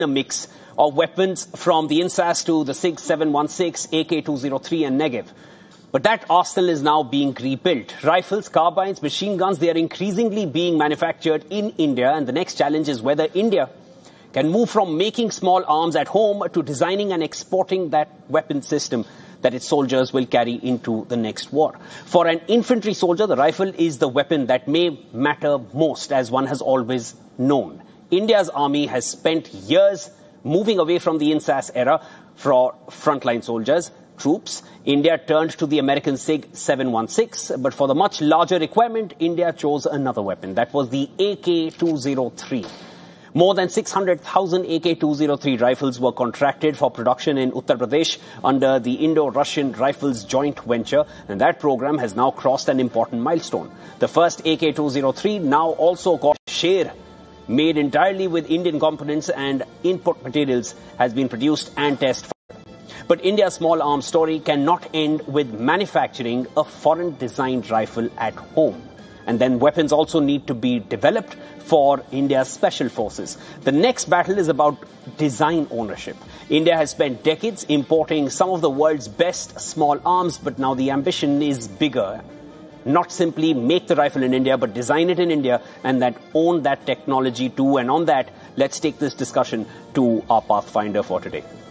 a mix of weapons from the INSAS to the SIG 716, AK-203 and Negev. But that arsenal is now being rebuilt. Rifles, carbines, machine guns, they are increasingly being manufactured in India. And the next challenge is whether India can move from making small arms at home to designing and exporting that weapon system that its soldiers will carry into the next war. For an infantry soldier, the rifle is the weapon that may matter most, as one has always known. India's army has spent years moving away from the INSAS era for frontline soldiers, troops. India turned to the American SIG 716, but for the much larger requirement, India chose another weapon. That was the AK-203. More than 600,000 AK-203 rifles were contracted for production in Uttar Pradesh under the Indo-Russian Rifles joint venture, and that program has now crossed an important milestone. The first AK-203, now also called Sher, made entirely with Indian components and input materials, has been produced and tested. But India's small arms story cannot end with manufacturing a foreign-designed rifle at home. And then weapons also need to be developed for India's special forces. The next battle is about design ownership. India has spent decades importing some of the world's best small arms, but now the ambition is bigger. Not simply make the rifle in India, but design it in India and then own that technology too. And on that, let's take this discussion to our Pathfinder for today.